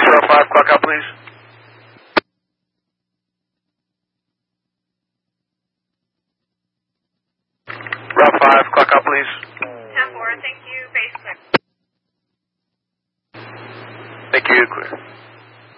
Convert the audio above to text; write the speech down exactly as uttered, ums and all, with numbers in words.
zero five, clock out, please. Route five, clock out, please. ten four, thank you, base clear. Thank you, clear.